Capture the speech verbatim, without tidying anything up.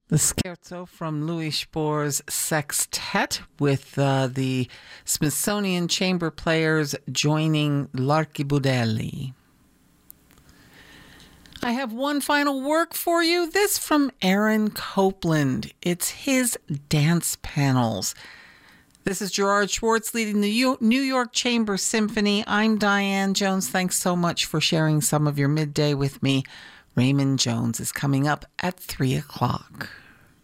The scherzo from Louis Spohr's Sextet with uh, the Smithsonian Chamber Players joining l'Archibudelli. I have one final work for you. This from Aaron Copland. It's his dance panels. This is Gerard Schwartz leading the U- New York Chamber Symphony. I'm Diane Jones. Thanks so much for sharing some of your midday with me. Raymond Jones is coming up at three o'clock.